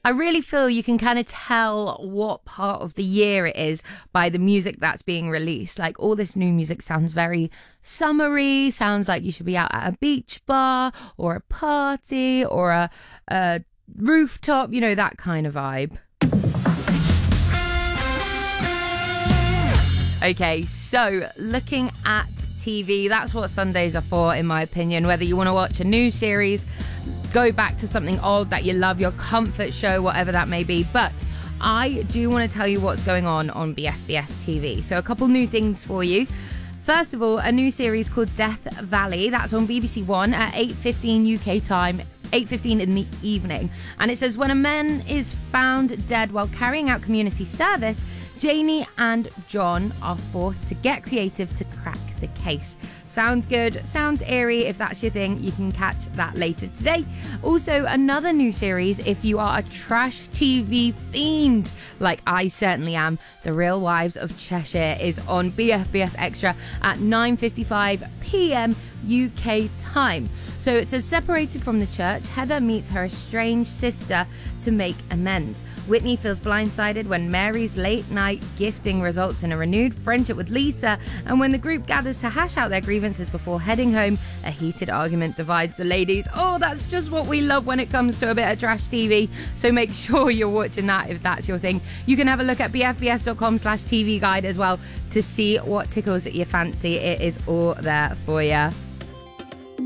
I really feel you can kind of tell what part of the year it is by the music that's being released. Like, all this new music sounds very summery, sounds like you should be out at a beach bar or a party or a rooftop, you know, that kind of vibe. Okay, so looking at TV, that's what Sundays are for, in my opinion. Whether you want to watch a new series, go back to something old that you love, your comfort show, whatever that may be. But I do want to tell you what's going on BFBS TV. So a couple new things for you. First of all, a new series called Death Valley. That's on BBC One at 8:15 UK time. 8:15 in the evening. And it says, when a man is found dead while carrying out community service, Janie and John are forced to get creative to crack the case. Sounds good, sounds eerie. If that's your thing, you can catch that later today. Also, another new series, if you are a trash TV fiend, like I certainly am, The Real Wives of Cheshire is on BFBS Extra at 9:55 p.m. UK time. So it says, separated from the church, Heather meets her estranged sister to make amends. Whitney feels blindsided when Mary's late night gifting results in a renewed friendship with Lisa, and when the group gathers to hash out their grievances before heading home, a heated argument divides the ladies. Oh, that's just what we love when it comes to a bit of trash TV. So make sure you're watching that if that's your thing. You can have a look at bfbs.com/TV guide as well to see what tickles your fancy. It is all there for you.